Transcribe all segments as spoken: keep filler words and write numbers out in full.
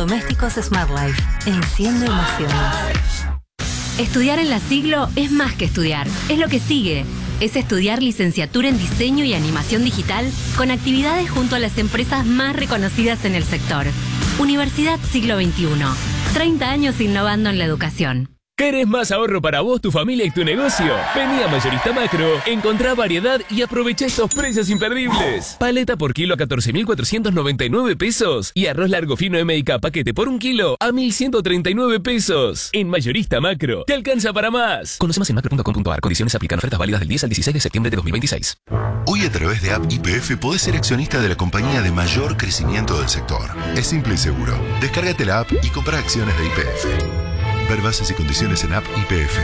Electrodomésticos Smart Life. Enciende emociones. Estudiar en la Siglo es más que estudiar, es lo que sigue. Es estudiar licenciatura en diseño y animación digital con actividades junto a las empresas más reconocidas en el sector. Universidad Siglo veintiuno. treinta años innovando en la educación. ¿Querés más ahorro para vos, tu familia y tu negocio? Vení a Mayorista Macro, encontrá variedad y aprovecha estos precios imperdibles. Paleta por kilo a catorce mil cuatrocientos noventa y nueve pesos y arroz largo fino M I K paquete por un kilo a mil ciento treinta y nueve pesos. En Mayorista Macro, te alcanza para más. Conoce más en macro punto com punto a r. Condiciones aplican. Ofertas válidas del diez al dieciséis de septiembre de dos mil veintiséis. Hoy a través de App Y P F podés ser accionista de la compañía de mayor crecimiento del sector. Es simple y seguro. Descárgate la app y compra acciones de Y P F. Ver bases y condiciones en App Y P F.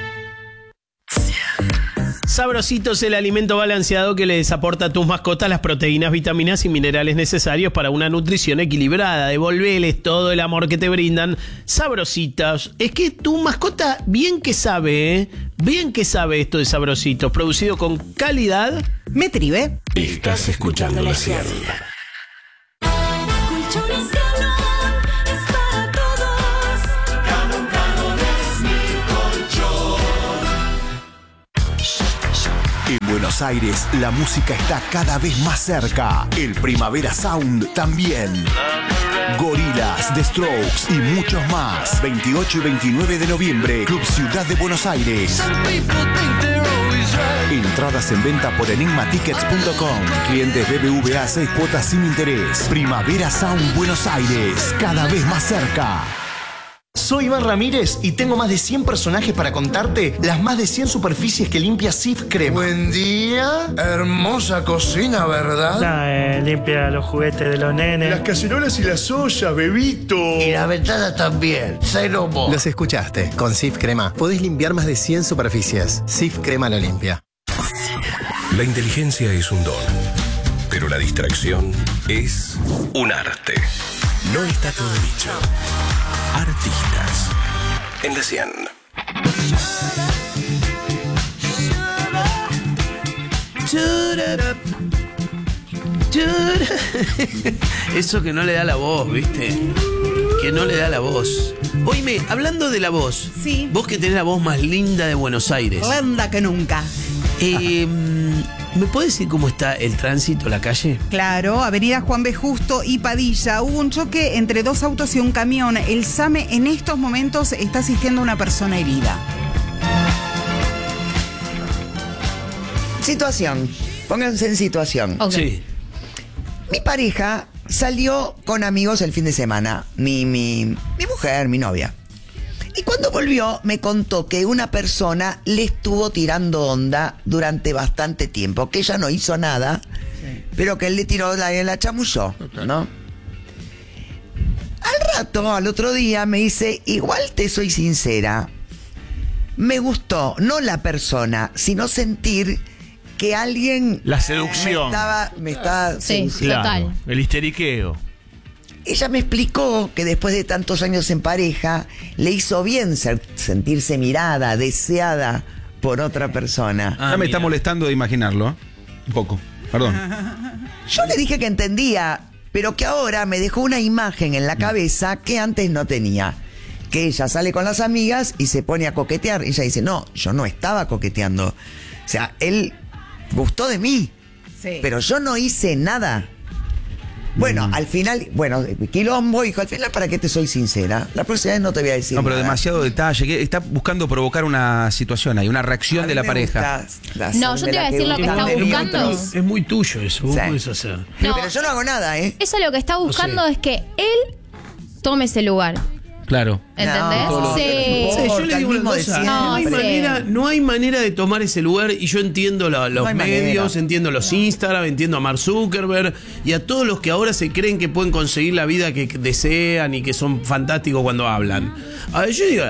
Sabrosito es el alimento balanceado que les aporta a tus mascotas las proteínas, vitaminas y minerales necesarios para una nutrición equilibrada. Devolveles todo el amor que te brindan. Sabrositos. Es que tu mascota bien que sabe, ¿eh? Bien que sabe esto de Sabrositos. Producido con calidad. Me tribe. Estás escuchando La Sierra. En Buenos Aires, la música está cada vez más cerca. El Primavera Sound también. Gorillaz, The Strokes y muchos más. veintiocho y veintinueve de noviembre, Club Ciudad de Buenos Aires. Entradas en venta por enigma tickets punto com. Clientes B B V A seis cuotas sin interés. Primavera Sound Buenos Aires, cada vez más cerca. Soy Iván Ramírez y tengo más de cien personajes para contarte las más de cien superficies que limpia Cif Crema. Buen día, hermosa cocina, ¿verdad? No, eh, limpia los juguetes de los nenes. Las cacerolas y las ollas, bebito. Y la ventana también, cero mo. Los escuchaste, con Cif Crema podés limpiar más de cien superficies. Cif Crema la limpia. La inteligencia es un don, pero la distracción es un arte. No está todo dicho. Artistas en la cien. Eso que no le da la voz, ¿viste? Que no le da la voz. Oíme, hablando de la voz, sí. Vos que tenés la voz más linda de Buenos Aires. Linda que nunca. Eh, ¿Me podés decir cómo está el tránsito, la calle? Claro, avenida Juan B. Justo y Padilla. Hubo un choque entre dos autos y un camión. El SAME en estos momentos está asistiendo a una persona herida. Situación. Pónganse en situación. Okay. Sí. Mi pareja salió con amigos el fin de semana. Mi, mi, mi mujer, mi novia. Y cuando volvió me contó que una persona le estuvo tirando onda durante bastante tiempo, que ella no hizo nada, sí. Pero que él le tiró la, la chamulló, ¿no? Al rato, al otro día, me dice, igual te soy sincera, me gustó, no la persona, sino sentir que alguien... La seducción. Me estaba... Me estaba sí, claro, el histeriqueo. Ella me explicó que después de tantos años en pareja, le hizo bien ser, sentirse mirada, deseada por otra persona. Ah, ya me mira. Está molestando de imaginarlo, ¿eh? Un poco, perdón. Yo le dije que entendía, pero que ahora me dejó una imagen en la cabeza que antes no tenía. Que ella sale con las amigas y se pone a coquetear. Ella dice, no, yo no estaba coqueteando. O sea, él gustó de mí, sí. Pero yo no hice nada. Bueno, mm. al final, bueno, quilombo, dijo, al final, ¿para qué te soy sincera? La próxima vez no te voy a decir No, pero nada. demasiado detalle, que está buscando provocar una situación ahí, una reacción de la pareja. No, yo te voy a decir lo que está buscando. Es muy tuyo eso, vos sí. podés hacer. Pero, No. pero yo no hago nada, ¿eh? Eso lo que está buscando es que él tome ese lugar. Claro. ¿Entendés? No, sí. Sí, yo le digo una cosa, no, hay sí. manera, no hay manera de tomar ese lugar y yo entiendo la, los no medios, manera. entiendo los Instagram, entiendo a Mark Zuckerberg y a todos los que ahora se creen que pueden conseguir la vida que desean y que son fantásticos cuando hablan. A ver, yo digo,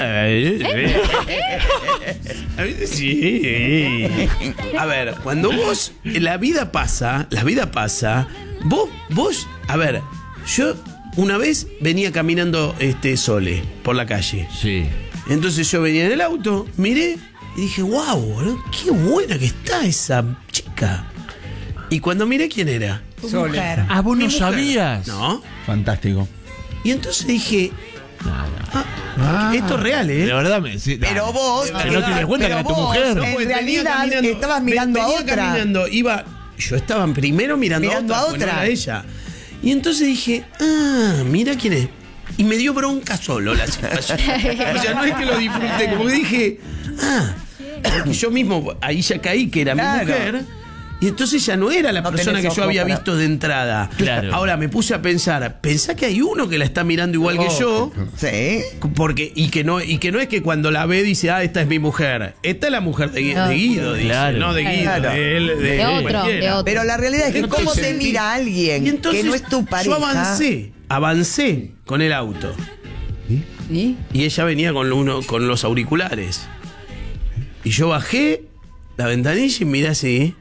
sí. A ver, cuando vos, la vida pasa, la vida pasa, vos, vos, a ver, yo una vez venía caminando este Sole por la calle. Sí. Entonces yo venía en el auto, miré y dije, wow, boludo, qué buena que está esa chica. Y cuando miré quién era. Tu mujer. Ah, vos no Mi mujer. sabías. No. Fantástico. Y entonces dije, ah, esto es real, ¿eh? De verdad me sí, Pero vos, que no te das cuenta que era tu mujer. En Pues venía realidad caminando, estabas mirando venía a otra. caminando, iba, yo estaba primero mirando, Mirando a a otra, otra. no era ella. Y entonces dije, ah, mira quién es. Y me dio bronca solo la situación. O sea, no es que lo disfruté, como que dije, ah, porque yo mismo ahí ya caí que era Claro. mi mujer. Y entonces ya no era la No persona tenés que yo ojos había para- visto de entrada. Claro. Ahora me puse a pensar, pensá que hay uno que la está mirando igual que yo. Sí. Porque, y que no, y que no es que cuando la ve dice, ah, esta es mi mujer. Esta es la mujer de, Gui- No. de Guido, dice. Claro. No de Guido, Claro. de él, de, De de otro, cualquiera. de otro. Pero la realidad es que Entonces cómo te sentí- mira alguien Y entonces que no es tu pareja. yo avancé, avancé con el auto. ¿Y? Y ella venía con, uno, con los auriculares. Y yo bajé la ventanilla y miré así.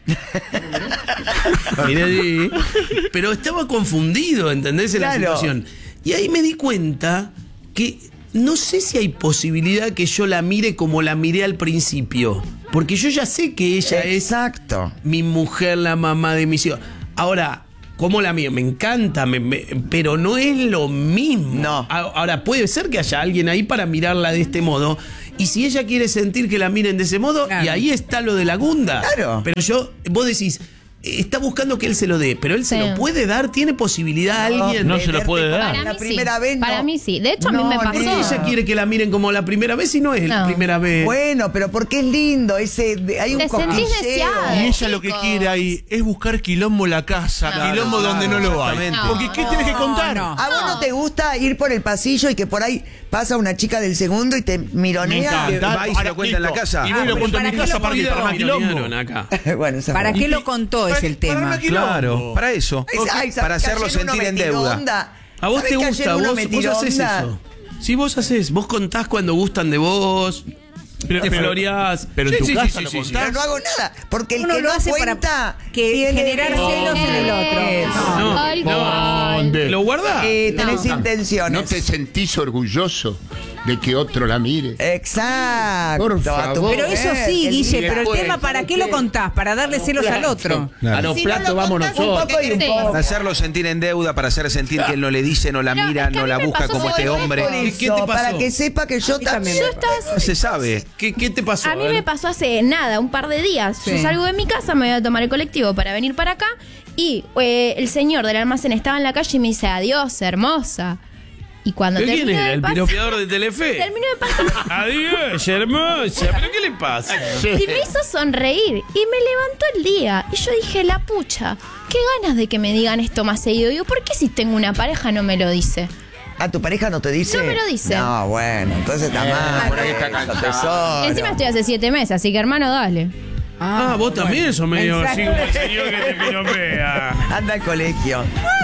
Miré así. Pero estaba confundido, ¿entendés? En la Claro. situación. Y ahí me di cuenta que no sé si hay posibilidad que yo la mire como la miré al principio. Porque yo ya sé que ella Exacto. es mi mujer, la mamá de mis hijos. Ahora, ¿cómo la miro? Me encanta, me- me- pero no es lo mismo. No. A- Ahora, puede ser que haya alguien ahí para mirarla de este modo. Y si ella quiere sentir que la miren de ese modo, Claro. y ahí está lo de la gunda. Claro. Pero yo, vos decís, está buscando que él se lo dé, pero él se Sí. lo puede dar, tiene posibilidad No, alguien. No se lo puede dar. Para La mí primera sí. vez no. Para mí sí. De hecho, a No, mí me ni ¿Por qué pasó. ella quiere que la miren como la primera vez y no es la No. primera vez? Bueno, pero porque es lindo ese de- hay un Te sentís cosquilleo. deseada. Y ella lo que chicos. quiere ahí es buscar quilombo en la casa, No, quilombo no, donde no, lo hay. exactamente. Porque ¿qué tenés que contar? no. ¿A vos no te gusta ir por el pasillo y que por ahí pasa una chica del segundo y te mironea? Me encanta. Va y se lo cuenta en la Listo. casa. Y voy y lo Ah, cuento en ¿para mi qué casa lo para que cuidó? para más quilombo. Vinieron acá. Bueno, esa ¿Para fue- qué lo contó? Es el tema. más quilombo. Claro, para eso. Ay, ¿sabes Para que hacerlo ayer uno sentir me en tiró deuda. onda? ¿A vos ¿Sabés te que gusta? ayer uno ¿Vos, me vos tiró haces onda? eso? Sí, vos haces. Vos contás cuando gustan de vos. Pero- te pero- floreás. pero en Sí, tu sí, casa sí, lo sí, sí. contás. Pero no hago nada, porque el Uno que lo no hace cuenta para que tiene- generar celos en el otro. Eso. No, Alcohol. no, ¿lo guardás? Eh, tenés No. intenciones. ¿No te sentís orgulloso de que otro la mire? Exacto. Por a tu favor. Pero eso mujer, sí, el Guille, día. pero el después, tema, ¿para qué lo contás? Para darle celos al otro. Claro. A los Si no platos lo vamos contás un nosotros. poco y un Sí. poco. Para hacerlo sentir en deuda, para hacer sentir que él no le dice, no la Pero mira, es que a no mí la me busca pasó como este algo hombre. Por ¿Qué- eso, qué te pasó? para que sepa que yo también. Yo estaba- No se sabe. ¿Qué, qué te pasó? A mí ver. me pasó hace nada, un par de días. Sí. Yo salgo de mi casa, me voy a tomar el colectivo para venir para acá y eh, el señor del almacén estaba en la calle y me dice, adiós, hermosa. Y cuando ¿Pero quién termino era? de ¿El pasar- piropeador de Telefe? termino de pasar Adiós, hermosa. ¿Pero qué le pasa? y me hizo sonreír y me levantó el día. Y yo dije, la pucha, qué ganas de que me digan esto más seguido. Digo, ¿por qué si tengo una pareja no me lo dice? ¿A tu pareja no te dice? No me lo dice. No, bueno, entonces está mal. por ahí está cansado. Encima estoy hace siete meses, así que hermano, dale. Ah, vos también sos medio así como el Mensaje. señor que te piropea. Anda al colegio.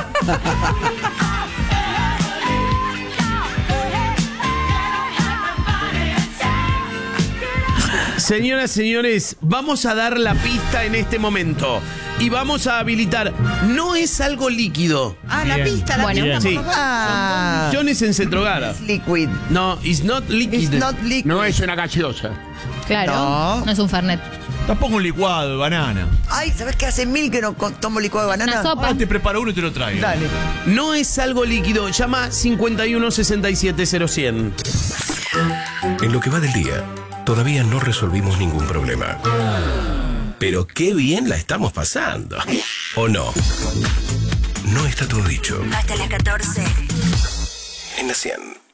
Señoras, señores, vamos a dar la pista en este momento. Y vamos a habilitar. No es algo líquido. Ah, la pista, la Bueno. pista. Sí. Ah, Jones en Centrogara. it's liquid. No, it's not liquid. It's not liquid. No es una gaseosa. Claro, No. no, es un Fernet. Tampoco un licuado de banana. Ay, ¿sabes qué? Hace mil que no co- tomo licuado de banana. Una sopa. Ahora te preparo uno y te lo traigo. Dale. No es algo líquido. Llama cincuenta y uno sesenta y siete cero cien. En lo que va del día, todavía no resolvimos ningún problema. Pero qué bien la estamos pasando. ¿O no? No está todo dicho. Hasta las catorce. En la cien.